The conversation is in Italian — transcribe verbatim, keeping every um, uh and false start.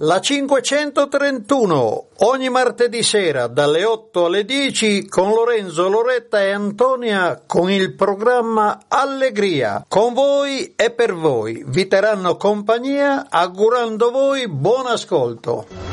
la cinquecentotrentuno, ogni martedì sera dalle otto alle dieci con Lorenzo, Loretta e Antonia con il programma Allegria. Con voi e per voi vi terranno compagnia augurando voi buon ascolto.